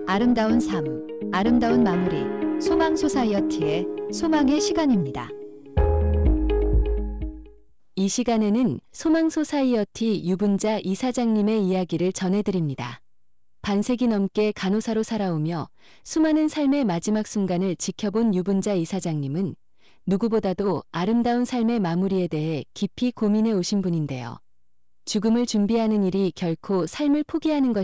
아름다운 삶, 아름다운 마무리, 소망 소사이어티의 소망의 시간입니다. 이 시간에는 소망 소사이어티 유분자 이사장님의 이야기를 전해드립니다. 반세기 넘게 간호사로 살아오며 수많은 삶의 마지막 순간을 지켜본 유분자 이사장님은 누구보다도 아름다운 삶의 마무리에 대해 깊이 고민해 오신 분인데요. 죽음을 준비하는 일이 결코 삶을 포기하는 것이